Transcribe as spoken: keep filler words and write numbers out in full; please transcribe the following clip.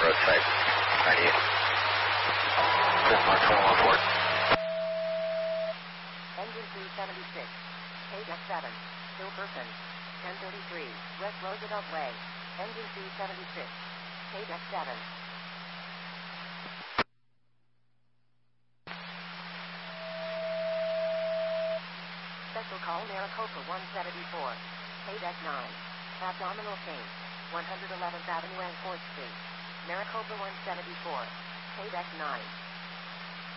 roadside, ninety-eight. Denmark twenty-one Ford. Engine three seventy-six, page X seven, still person, ten thirty-three, West Roosevelt Way, engine three seventy-six, page X seven. Special call Maricopa one seventy-four, page X nine, abdominal pain, one eleventh Avenue and fourth Street, Maricopa one seventy-four, page X nine.